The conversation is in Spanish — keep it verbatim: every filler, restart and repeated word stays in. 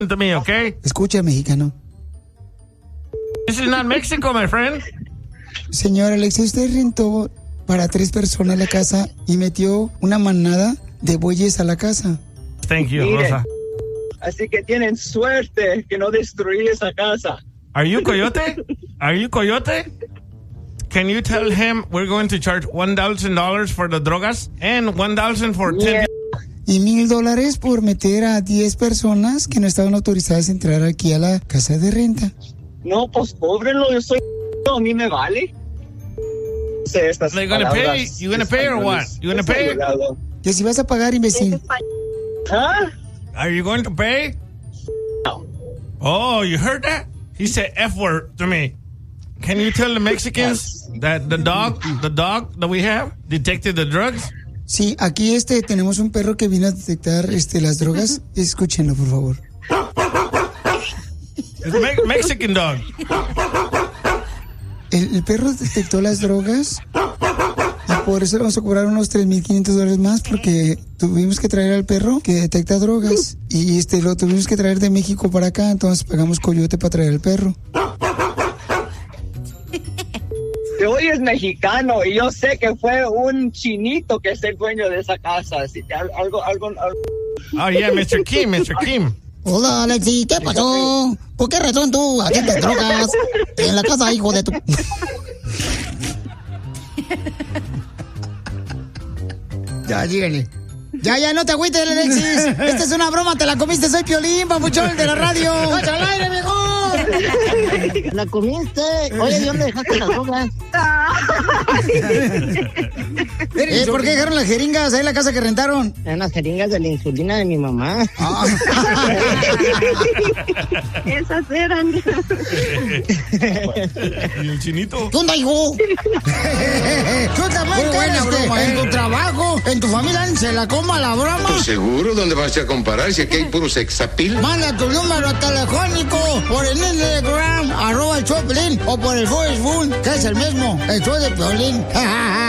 to me, okay? Escucha, mexicano. This is not Mexico, my friend. Señor Alexis, usted rentó para tres personas la casa y metió una manada de bueyes a la casa. Thank you, Mire, Rosa. así que tienen suerte que no destruí esa casa. Are you Coyote? Are you Coyote? Can you tell him we're going to charge one thousand dollars for the drogas and one thousand dollars for ten... Y mil dólares por meter a diez personas que no estaban autorizadas a entrar aquí a la casa de renta. No, pues cóbrenlo, yo soy... A mí me vale. Sé estas They're gonna pay? palabras You gonna pay or what? You gonna pay? Que si vas a pagar, imbécil. ¿Ah? Are you going to pay? No. Oh, you heard that? He said F word to me. Can you tell the Mexicans that the dog, the dog that we have detected the drugs? Sí, aquí este tenemos un perro que vino a detectar este las drogas. Escúchenlo, por favor. It's a me- Mexican dog. El, el perro detectó las drogas y por eso le vamos a cobrar unos tres mil quinientos dólares más porque tuvimos que traer al perro que detecta drogas y este lo tuvimos que traer de México para acá, entonces pagamos coyote para traer al perro. Te oyes mexicano y yo sé que fue un chinito que es el dueño de esa casa. Así que algo, algo, algo... Oh, yeah, mister Kim, mister Kim. Hola, Alexi, ¿qué pasó? ¿Por qué razón tú haciendo drogas en la casa, hijo de tu...? Ya, dígale. Ya, ya, no te agüites, Alexis. Esta es una broma, te la comiste, soy Piolín, papuchón de la radio. ¡Echa al aire, viejo! ¿La comiste? Oye, ¿y dónde dejaste las drogas? ¿Eh, ¿Por qué dejaron las jeringas ahí en la casa que rentaron? En las jeringas de la insulina de mi mamá. Ah. Esas eran. ¿Y el chinito? ¿Qué onda, hijo? Tú también, Muy buena este, broma, en ¿eh? tu trabajo, en tu familia, se la coma la broma. ¿Tú seguro? ¿Dónde vas a comparar? Si aquí hay puro sexapil. Manda tu número telefónico por el Instagram, arroba el Choplin, o por el Facebook, que es el mismo, el show de Piolín.